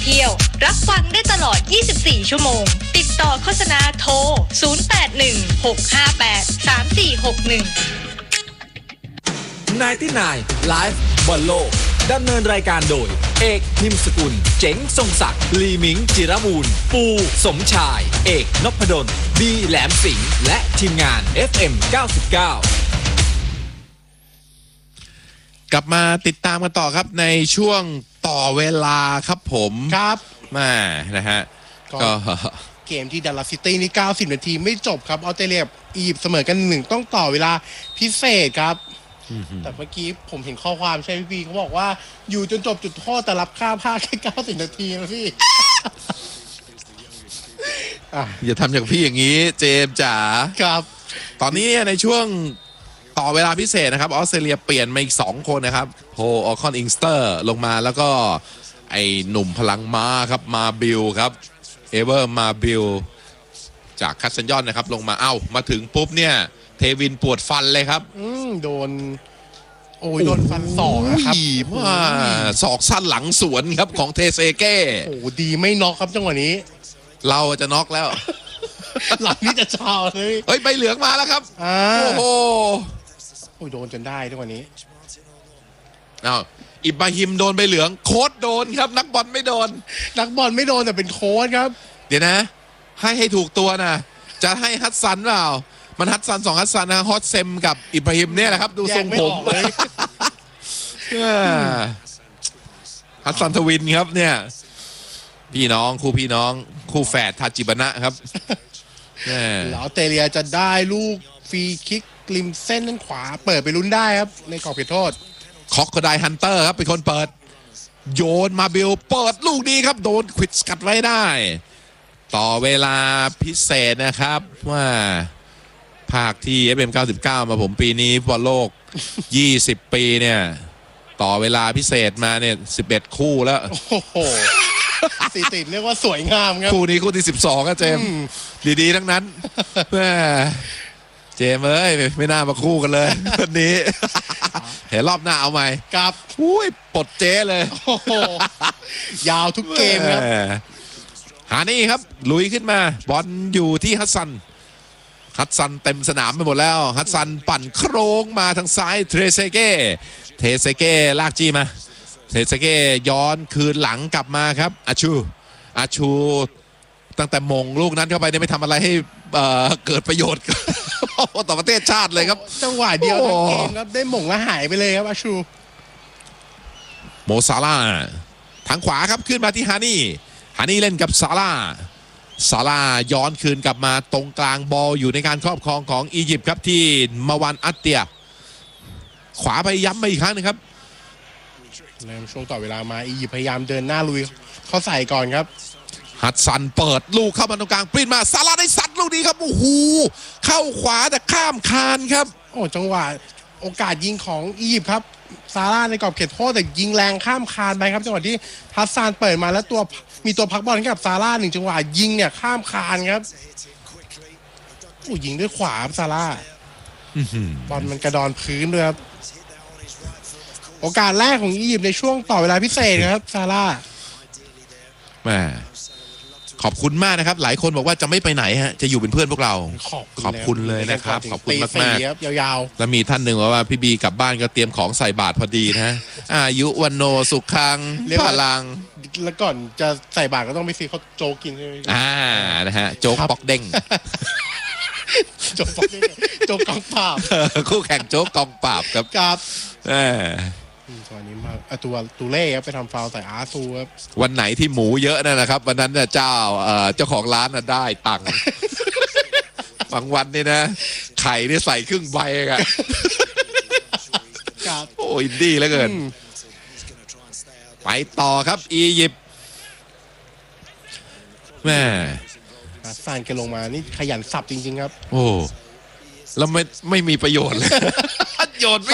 เที่ยวรับฟังได้ตลอด 24 ชั่วโมงติดต่อโฆษณาโทร 0816583461 99 Live บอลโลกดำเนินรายการโดยเอกนิมสกุลเจ๋งทรงศักดิ์ลีมิงจิรมูลปูสมชายเอกนพดลบีแหลมสิงห์และทีมงาน FM 99 กลับมาติดตามกันต่อครับในช่วงต่อเวลาครับผมครับมานะฮะก็เกมที่ดัลลัสซิตี้นี่90 นาทีไม่จบครับออสเตรเลียอียิปต์เสมอกัน1ต้องต่อเวลาพิเศษครับแต่เมื่อกี้ผมเห็นข้อความใช่พี่เขาบอกว่าอยู่จนจบจุดโทษแต่รับค่าผ้าแค่90 นาทีนะพี่อย่าทำอย่างพี่อย่างนี้เจมจ๋าครับตอนนี้ในช่วงต่อเวลาพิเศษนะครับออสเตรเลียเปลี่ยนมาอีก2คนนะครับโพออคอนอิงสเตอร์ลงมาแล้วก็ไอ้หนุ่มพลังม้าครับมาบิลครับเอเวอร์มาบิลจากคัสซันยอนนะครับลงมามาถึงปุ๊บเนี่ยเทวินปวดฟันเลยครับโดนฟันศอกนะครับว่าศอกสั้นหลังสวนครับของเทเซเก้ดีไม่น็อกครับจังหวะนี้เราจะน็อกแล้วหลังนี้จะชาเลยเฮ้ยใบเหลืองมาแล้วครับโอ้โหโดนจนได้จังหวะนี้อิบราฮิมโดนใบเหลืองโค้ดโดนครับนักบอลไม่โดนแต่เป็นโค้ดครับเดี๋ยวนะให้ถูกตัวนะจะให้ฮัตซันเปล่ามันฮัตซัน2ฮัตซันนะฮอตเซมกับอิบราฮิมเนี่ยแหละครับดูทรงผมเลยฮัตซันทวินครับเนี่ยพี่น้องคู่แฝดทาจิบานะครับแล้วออสเตรเลียจะได้ลูกฟรีคิกริมเส้นด้านขวาเปิดไปลุ้นได้ครับในกรอบเขตโทษคอกโคไดฮันเตอร์ครับเป็นคนเปิดโยนมาบิลเปิดลูกนี้ครับโดนควิดสกัดไว้ได้ต่อเวลาพิเศษนะครับว่าภาคที่ FM 99มาผมปีนี้บอลโลก20 ปีเนี่ยต่อเวลาพิเศษมาเนี่ย11คู่แล้วโอ้โหสถิติเรียกว่าสวยงามครับคู่นี้คู่ที่12ครับเจมดีๆทั้งนั้นเจมเอ้ยไม่น่ามาคู่กันเลยวันนี้เห็นรอบหน้าเอาใหม่ครับปลดเจ๊เลยยาวทุกเกมครับหานี่ครับลุยขึ้นมาบอลอยู่ที่ฮัตซันเต็มสนามไปหมดแล้วฮัตซันปั่นโครงมาทางซ้ายเทเซเก้ลากจี้มาเทเซเก้ย้อนคืนหลังกลับมาครับอาชูตั้งแต่มงลูกนั้นเข้าไปเนี่ยไม่ทำอะไรให้เกิดประโยชน์ต่อประเทศชาติเลยครับจังหวะเดียวทั้งเกมครับได้มงแล้วหายไปเลยครับอาชูโมซาร่าทางขวาครับขึ้นมาที่ฮานี่เล่นกับซาร่าย้อนคืนกลับมาตรงกลางบอลอยู่ในการครอบครองของอียิปต์ครับที่มาวันอัตเตียขวาไปย้ำมาอีกครั้งนึงครับในช่วงต่อเวลามาอียิปต์พยายามเดินหน้าลุยเข้าใส่ก่อนครับฮัตซันเปิดลูกเข้ามาตรงกลางปริ้นมาซาร่าได้สัตว์ลูกนี้ครับโอ้โหเข้าขวาแต่ข้ามคานครับจังหวะโอกาสยิงของอียิปต์ครับซาร่าในกรอบเขตโทษแต่ยิงแรงข้ามคานไปครับจังหวะที่ฮัสซานเปิดมาแล้วมีตัวพักบอลให้กับซาร่า1จังหวะยิงเนี่ยข้ามคานครับยิงด้วยขวาซาร่าบอลมันกระดอนพื้นด้วยครับโอกาสแรกของอียิปต์ในช่วงต่อเวลาพิเศษครับซาร่าแม่ขอบคุณมากนะครับหลายคนบอกว่าจะไม่ไปไหนฮะจะอยู่เป็นเพื่อนพวกเราขอบคุณเลยนะครับขอบคุณมากๆยาวๆแล้วมีท่านหนึ่งว่าพี่บีกลับบ้านก็เตรียมของใส่บาตรพอดีนะอายุวันโนสุขังพลังแล้วก่อนจะใส่บาตรก็ต้องไปซื้อเขาโจ๊กกินใช่ไหมนะฮะโจ๊กปอกเด้งโจ๊กปอกเด้งโจ๊กกองปราบคู่แข่งโจ๊กกองปราบครับวันนี้มาตูเล่ครับไปทำฟาวล์ใส่อาร์ซูครับวันไหนที่หมูเยอะนั่นนะครับวันนั้นเนี่ยเจ้าของร้านน่ะได้ตังค์บางวันนี่นะไข่นี่ใส่ครึ่งใบอะโอ้ยดีเหลือเกินไปต่อครับอียิปต์แม่ฮัสซานแกลงมานี่ขยันสับจริงๆครับโอ้แล้วไม่มีประโยชน์เลยโยน